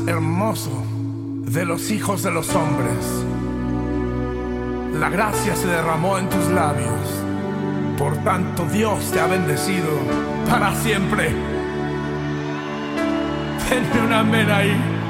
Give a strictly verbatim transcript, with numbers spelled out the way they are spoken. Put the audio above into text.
más hermoso de los hijos de los hombres. La gracia se derramó en tus labios, por tanto Dios te ha bendecido para siempre. Denme un amén ahí.